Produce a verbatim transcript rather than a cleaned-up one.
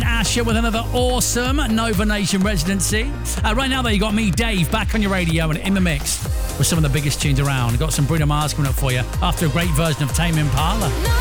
in Asher with another awesome Nova Nation residency. Uh, right now, though, you got me, Dave, back on your radio and in the mix with some of the biggest tunes around. Got some Bruno Mars coming up for you after a great version of Tame Impala.